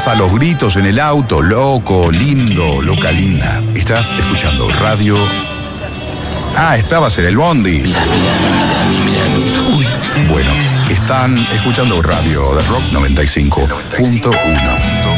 casa, a los gritos en el auto, loco, lindo, loca, linda. Estás escuchando radio. Ah, estabas en el bondi. Mira. Uy. Bueno, están escuchando radio de Rock 95.1.